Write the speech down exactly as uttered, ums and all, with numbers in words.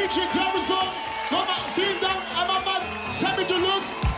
D J Terrorzone. Nochmal vielen Dank an meinen Mann Sammy Deluxe.